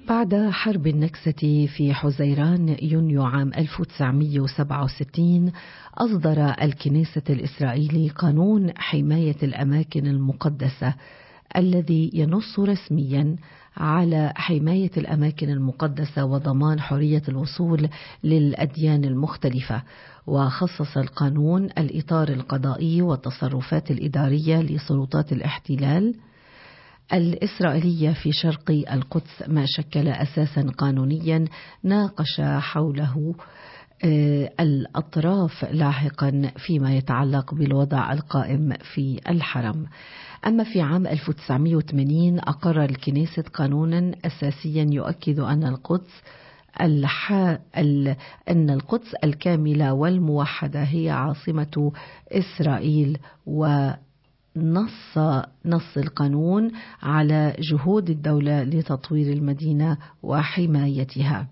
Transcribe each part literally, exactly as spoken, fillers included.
بعد حرب النكسة في حزيران يونيو عام ألف وتسعمئة وسبعة وستين أصدر الكنيسة الإسرائيلي قانون حماية الأماكن المقدسة الذي ينص رسميا على حماية الأماكن المقدسة وضمان حرية الوصول للأديان المختلفة. وخصص القانون الإطار القضائي والتصرفات الإدارية لسلطات الاحتلال الإسرائيلية في شرق القدس، ما شكل أساسا قانونيا ناقش حوله الأطراف لاحقا فيما يتعلق بالوضع القائم في الحرم. أما في عام ألف وتسعمئة وثمانين أقر الكنيسة قانونا أساسيا يؤكد أن القدس الح... ال... أن القدس الكاملة والموحدة هي عاصمة إسرائيل، و نص نص القانون على جهود الدولة لتطوير المدينة وحمايتها.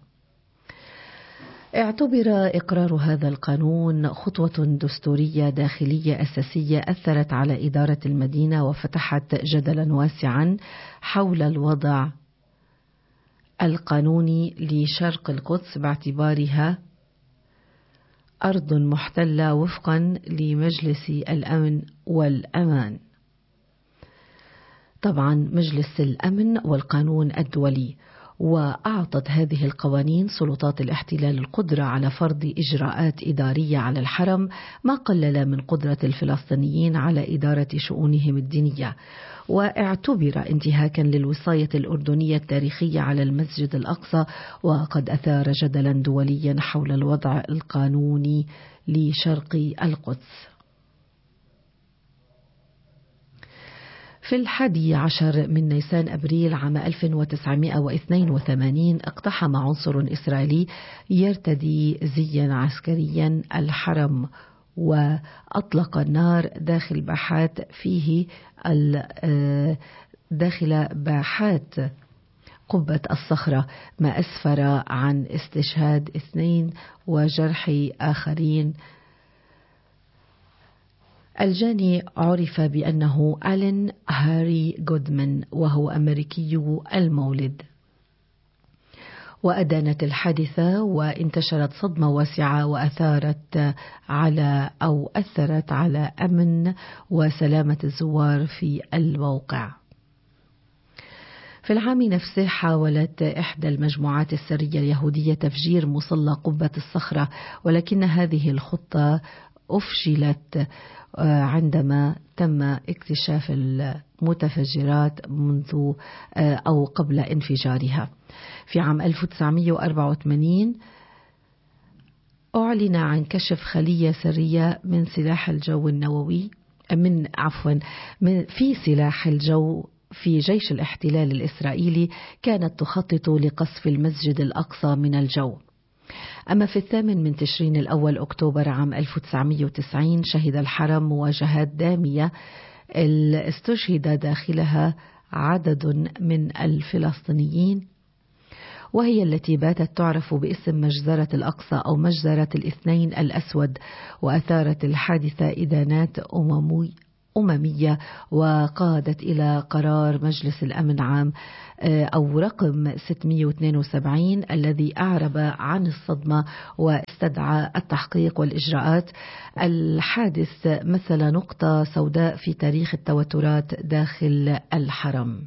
اعتبر إقرار هذا القانون خطوة دستورية داخلية أساسية أثرت على إدارة المدينة وفتحت جدلا واسعا حول الوضع القانوني لشرق القدس باعتبارها أرض محتلة وفقا لمجلس الأمن والأمان. طبعا مجلس الأمن والقانون الدولي. وأعطت هذه القوانين سلطات الاحتلال القدرة على فرض إجراءات إدارية على الحرم، ما قلل من قدرة الفلسطينيين على إدارة شؤونهم الدينية، واعتبر انتهاكا للوصاية الأردنية التاريخية على المسجد الأقصى، وقد أثار جدلا دوليا حول الوضع القانوني لشرق القدس. في الحادي عشر من نيسان أبريل عام ألف وتسعمئة واثنين وثمانين اقتحم عنصر إسرائيلي يرتدي زيا عسكريا الحرم، وأطلق النار داخل باحات فيه داخل باحات قبة الصخرة، ما أسفر عن استشهاد اثنين وجرح آخرين. الجاني عرف بأنه ألين هاري جودمان، وهو أمريكي المولد. وأدانت الحادثة وانتشرت صدمة واسعة وأثارت على أو أثرت على أمن وسلامة الزوار في الموقع. في العام نفسه حاولت إحدى المجموعات السرية اليهودية تفجير مصلى قبة الصخرة، ولكن هذه الخطة أفشلت عندما تم اكتشاف المتفجرات منذ أو قبل انفجارها. في عام ألف وتسعمئة وأربعة وثمانين أعلن عن كشف خلية سرية من سلاح الجو النووي من عفوا من في سلاح الجو في جيش الاحتلال الإسرائيلي كانت تخطط لقصف المسجد الأقصى من الجو. أما في الثامن من تشرين الأول أكتوبر عام ألف وتسعمئة وتسعين شهد الحرم مواجهات دامية استشهد داخلها عدد من الفلسطينيين، وهي التي باتت تعرف باسم مجزرة الأقصى أو مجزرة الاثنين الأسود. وأثارت الحادثة إدانات أممي أممية وقادت إلى قرار مجلس الأمن عام أو رقم ستمئة واثنين وسبعين الذي أعرب عن الصدمة واستدعى التحقيق والإجراءات. الحادث مثل نقطة سوداء في تاريخ التوترات داخل الحرم.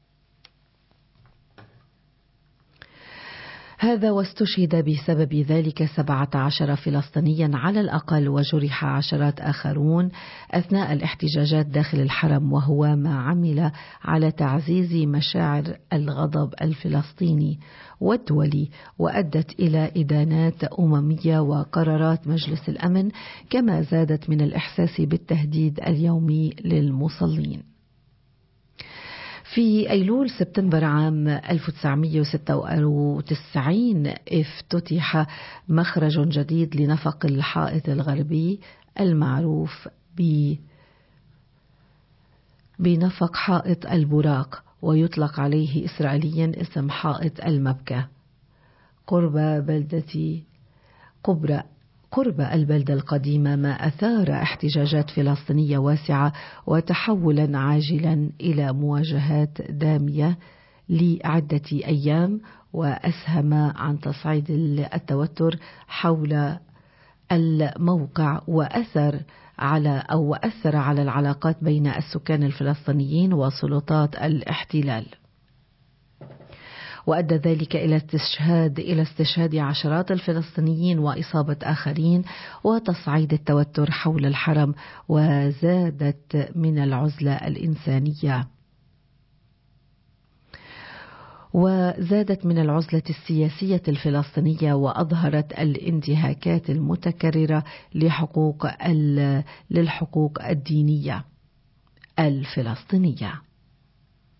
هذا واستشهد بسبب ذلك سبعة عشر فلسطينيا على الأقل، وجرح عشرات آخرون أثناء الاحتجاجات داخل الحرم، وهو ما عمل على تعزيز مشاعر الغضب الفلسطيني والدولي، وأدت إلى إدانات أممية وقرارات مجلس الأمن، كما زادت من الإحساس بالتهديد اليومي للمصلين. في أيلول سبتمبر عام ألف وتسعمئة وستة وتسعين افتتح مخرج جديد لنفق الحائط الغربي المعروف بنفق حائط البراق، ويطلق عليه إسرائيليا اسم حائط المبكى، قرب بلدة قبرة قرب البلدة القديمة، ما أثار احتجاجات فلسطينية واسعة وتحولا عاجلا إلى مواجهات دامية لعدة أيام، وأسهم عن تصعيد التوتر حول الموقع، وأثر على أو وأثر على العلاقات بين السكان الفلسطينيين وسلطات الاحتلال، وأدى ذلك إلى استشهاد إلى استشهاد عشرات الفلسطينيين وإصابة آخرين وتصعيد التوتر حول الحرم، وزادت من العزلة الإنسانية وزادت من العزلة السياسية الفلسطينية، وأظهرت الانتهاكات المتكررة لحقوق للحقوق الدينية الفلسطينية.